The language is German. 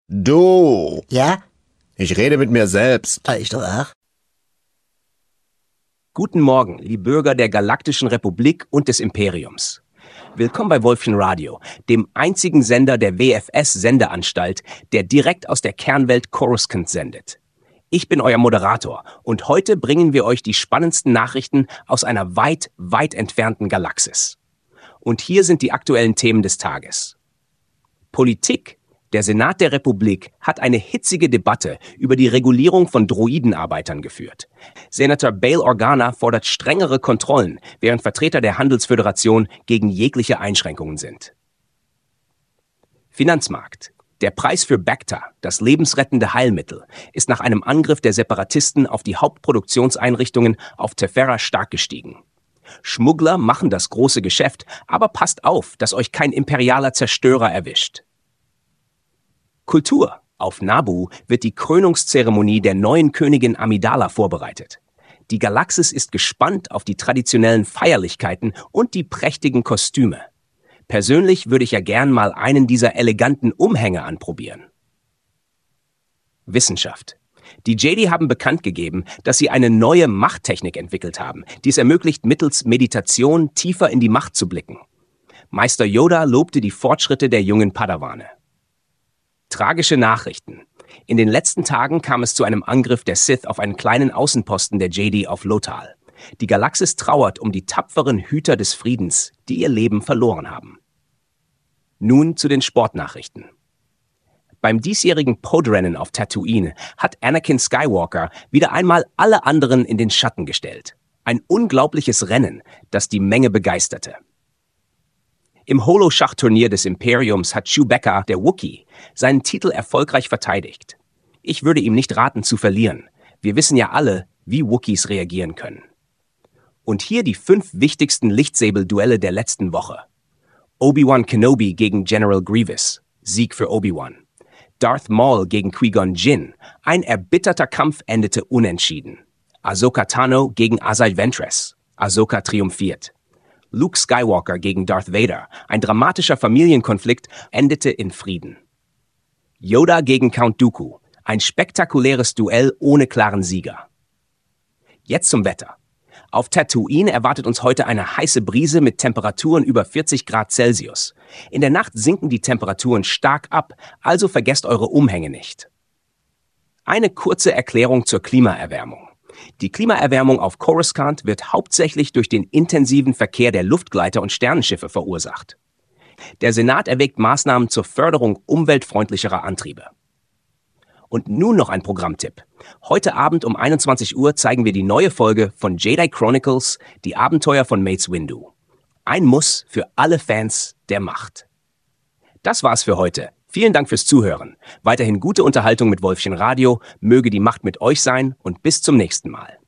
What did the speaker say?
Du, Ja? ich rede mit mir selbst. Ich doch auch. Guten Morgen, liebe Bürger der Galaktischen Republik und des Imperiums. Willkommen bei Wolfchen Radio, dem einzigen Sender der WFS-Sendeanstalt, der direkt aus der Kernwelt Coruscant sendet. Ich bin euer Moderator und heute bringen wir euch die spannendsten Nachrichten aus einer weit, weit entfernten Galaxis. Und hier sind die aktuellen Themen des Tages. Politik. Der Senat der Republik hat eine hitzige Debatte über die Regulierung von Droidenarbeitern geführt. Senator Bail Organa fordert strengere Kontrollen, während Vertreter der Handelsföderation gegen jegliche Einschränkungen sind. Finanzmarkt. Der Preis für Bacta, das lebensrettende Heilmittel, ist nach einem Angriff der Separatisten auf die Hauptproduktionseinrichtungen auf Tefera stark gestiegen. Schmuggler machen das große Geschäft, aber passt auf, dass euch kein imperialer Zerstörer erwischt. Kultur. Auf Naboo wird die Krönungszeremonie der neuen Königin Amidala vorbereitet. Die Galaxis ist gespannt auf die traditionellen Feierlichkeiten und die prächtigen Kostüme. Persönlich würde ich ja gern mal einen dieser eleganten Umhänge anprobieren. Wissenschaft. Die Jedi haben bekannt gegeben, dass sie eine neue Machttechnik entwickelt haben, die es ermöglicht, mittels Meditation tiefer in die Macht zu blicken. Meister Yoda lobte die Fortschritte der jungen Padawane. Tragische Nachrichten. In den letzten Tagen kam es zu einem Angriff der Sith auf einen kleinen Außenposten der Jedi auf Lothal. Die Galaxis trauert um die tapferen Hüter des Friedens, die ihr Leben verloren haben. Nun zu den Sportnachrichten. Beim diesjährigen Podrennen auf Tatooine hat Anakin Skywalker wieder einmal alle anderen in den Schatten gestellt. Ein unglaubliches Rennen, das die Menge begeisterte. Im Holo-Schachturnier des Imperiums hat Chewbacca, der Wookiee, seinen Titel erfolgreich verteidigt. Ich würde ihm nicht raten zu verlieren. Wir wissen ja alle, wie Wookiees reagieren können. Und hier die 5 wichtigsten Lichtsäbel-Duelle der letzten Woche. Obi-Wan Kenobi gegen General Grievous, Sieg für Obi-Wan. Darth Maul gegen Qui-Gon Jinn, ein erbitterter Kampf endete unentschieden. Ahsoka Tano gegen Asajj Ventress, Ahsoka triumphiert. Luke Skywalker gegen Darth Vader, ein dramatischer Familienkonflikt, endete in Frieden. Yoda gegen Count Dooku, ein spektakuläres Duell ohne klaren Sieger. Jetzt zum Wetter. Auf Tatooine erwartet uns heute eine heiße Brise mit Temperaturen über 40 Grad Celsius. In der Nacht sinken die Temperaturen stark ab, also vergesst eure Umhänge nicht. Eine kurze Erklärung zur Klimaerwärmung. Die Klimaerwärmung auf Coruscant wird hauptsächlich durch den intensiven Verkehr der Luftgleiter und Sternenschiffe verursacht. Der Senat erwägt Maßnahmen zur Förderung umweltfreundlicherer Antriebe. Und nun noch ein Programmtipp. Heute Abend um 21 Uhr zeigen wir die neue Folge von Jedi Chronicles, die Abenteuer von Mace Windu. Ein Muss für alle Fans der Macht. Das war's für heute. Vielen Dank fürs Zuhören. Weiterhin gute Unterhaltung mit Wolfchen Radio, möge die Macht mit euch sein und bis zum nächsten Mal.